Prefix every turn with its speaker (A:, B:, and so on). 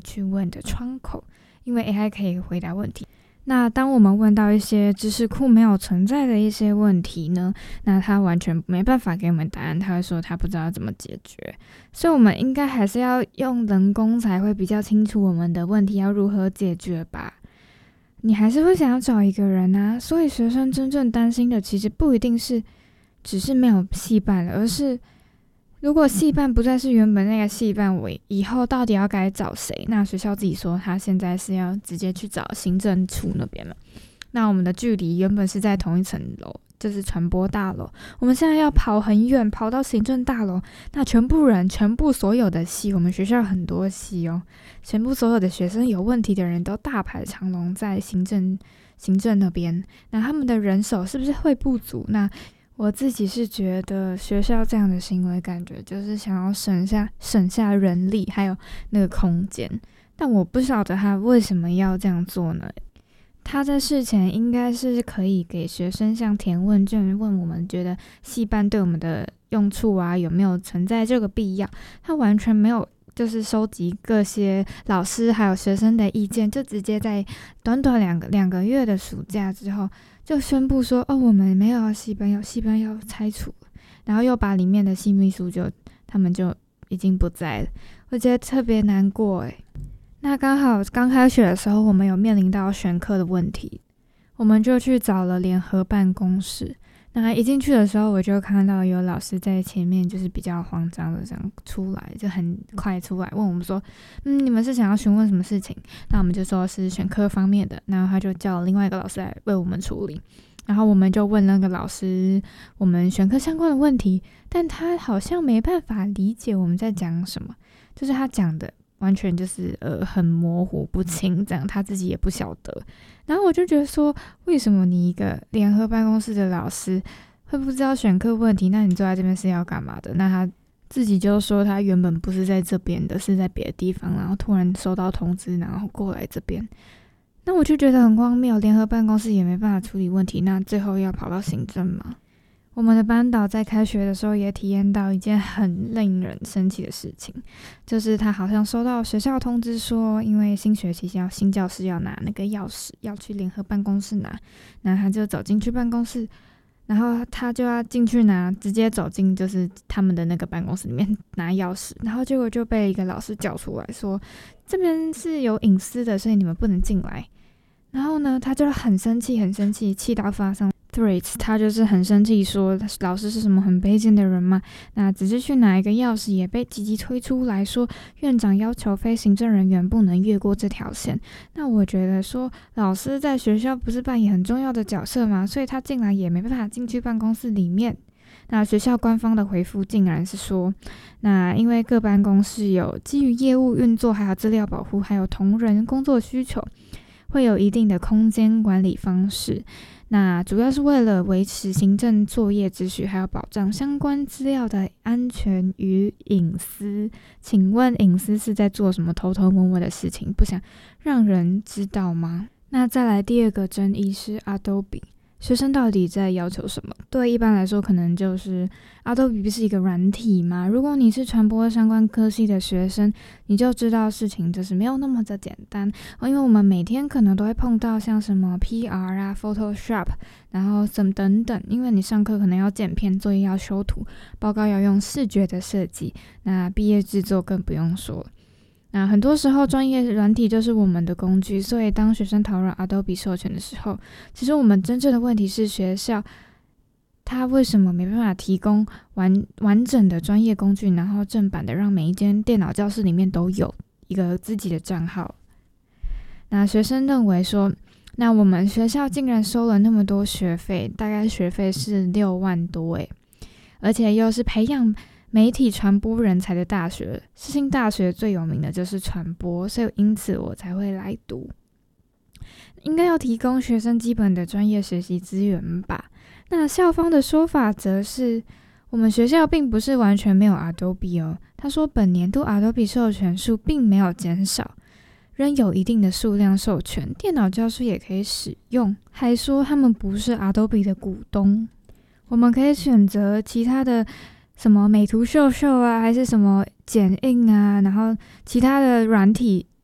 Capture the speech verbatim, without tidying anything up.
A: 去问的窗口，因为 A I 可以回答问题。那当我们问到一些知识库没有存在的一些问题呢，那他完全没办法给我们答案，他会说他不知道怎么解决。所以我们应该还是要用人工才会比较清楚我们的问题要如何解决吧。你还是会想要找一个人啊，所以学生真正担心的其实不一定是只是没有系办了，而是如果系办不再是原本那个系办，我以后到底要该找谁？那学校自己说他现在是要直接去找行政处那边了。那我们的距离原本是在同一层楼，就是传播大楼，我们现在要跑很远，跑到行政大楼。那全部人，全部所有的系，我们学校很多系哦，全部所有的学生有问题的人都大排长龙在行政行政那边。那他们的人手是不是会不足？那我自己是觉得学校这样的行为感觉就是想要省下省下人力还有那个空间，但我不晓得他为什么要这样做呢？他在事前应该是可以给学生像填问卷，问我们觉得系办对我们的用处啊有没有存在这个必要，他完全没有就是收集各些老师还有学生的意见，就直接在短短两个两个月的暑假之后就宣布说，哦，我们没有系办，有系办要拆除，然后又把里面的系秘书就他们就已经不在了，我觉得特别难过诶。那刚好刚开学的时候，我们有面临到选课的问题，我们就去找了联合办公室。那一进去的时候，我就看到有老师在前面，就是比较慌张的这样出来，就很快出来问我们说，嗯，你们是想要询问什么事情？那我们就说是选课方面的，然后他就叫另外一个老师来为我们处理。然后我们就问那个老师我们选课相关的问题，但他好像没办法理解我们在讲什么，就是他讲的完全就是呃很模糊不清，这样他自己也不晓得。然后我就觉得说，为什么你一个联合办公室的老师会不知道选课问题？那你坐在这边是要干嘛的？那他自己就说他原本不是在这边的，是在别的地方，然后突然收到通知，然后过来这边。那我就觉得很荒谬，联合办公室也没办法处理问题，那最后要跑到行政吗？我们的班导在开学的时候也体验到一件很令人生气的事情，就是他好像收到学校通知说，因为新学期要新教室要拿那个钥匙，要去联合办公室拿，那他就走进去办公室，然后他就要进去拿，直接走进就是他们的那个办公室里面拿钥匙，然后结果就被一个老师叫出来说，这边是有隐私的，所以你们不能进来。然后呢，他就很生气，很生气，气到发上 threats， 他就是很生气说老师是什么很卑贱的人嘛？那只是去拿一个钥匙也被积极推出来说，院长要求非行政人员不能越过这条线。那我觉得说，老师在学校不是扮演很重要的角色嘛，所以他进来也没办法进去办公室里面。那学校官方的回复竟然是说，那因为各办公室有基于业务运作，还有资料保护，还有同仁工作需求，会有一定的空间管理方式，那主要是为了维持行政作业秩序，还有保障相关资料的安全与隐私。请问隐私是在做什么偷偷摸摸的事情，不想让人知道吗？那再来第二个争议是 Adobe，学生到底在要求什么？对一般来说可能就是 Adobe 不是一个软体嘛，如果你是传播相关科系的学生，你就知道事情就是没有那么的简单、哦、因为我们每天可能都会碰到像什么 P R 啊 Photoshop 然后什么等等，因为你上课可能要剪片，作业要修图，报告要用视觉的设计，那毕业制作更不用说了。那很多时候专业软体就是我们的工具，所以当学生讨论 Adobe 授权的时候，其实我们真正的问题是学校他为什么没办法提供完完整的专业工具，然后正版的让每一间电脑教室里面都有一个自己的账号。那学生认为说，那我们学校竟然收了那么多学费，大概学费是六万多耶，而且又是培养媒体传播人才的大学，世新大学最有名的就是传播，所以因此我才会来读。应该要提供学生基本的专业学习资源吧。那校方的说法则是，我们学校并不是完全没有 Adobe 哦。他说本年度 Adobe 授权数并没有减少，仍有一定的数量授权，电脑教室也可以使用，还说他们不是 Adobe 的股东，我们可以选择其他的什么美图秀秀啊，还是什么剪映啊，然后其他的软体